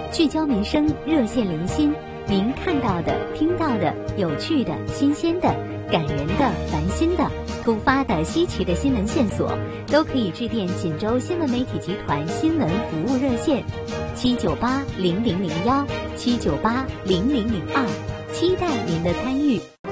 聚焦民生，热线零星，您看到的、听到的、有趣的、新鲜的、感人的、烦心的、突发的、稀奇的新闻线索，都可以致电锦州新闻媒体集团新闻服务热线7980001，7980002，期待您的参与。